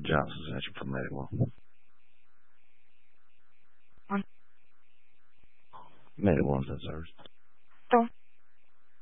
Johnson Central for Medic 1. Medic 1's in service.